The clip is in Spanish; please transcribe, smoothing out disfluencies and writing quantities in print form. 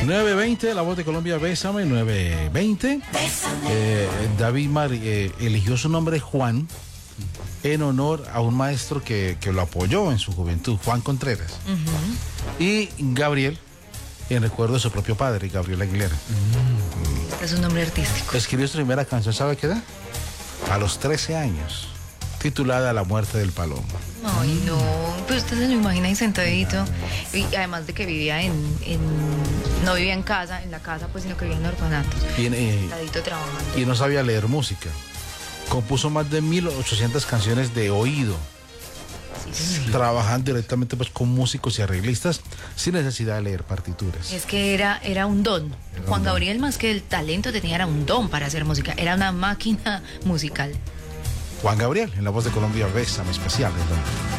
9:20, La Voz de Colombia, Bésame, 9:20. David Mar eligió su nombre Juan en honor a un maestro que lo apoyó en su juventud, Juan Contreras. Y Gabriel, en recuerdo de su propio padre, Gabriel Aguilera. Es un nombre artístico. Escribió su primera canción, ¿sabe qué edad? A los 13 años, titulada La Muerte del Palomo. Ay, no, pues usted se lo imagina ahí sentadito. Y además de que vivía no vivía en casa, en la casa, pues, sino que vivía en orfanatos. Sentadito trabajando. Y no sabía leer música. Compuso más de 1.800 canciones de oído. Sí. Trabajando directamente pues con músicos y arreglistas sin necesidad de leer partituras. Es que era un don. Juan Gabriel, más que el talento tenía, era un don para hacer música. Era una máquina musical. Juan Gabriel, en La Voz de Colombia, Bésame, especial, ¿verdad?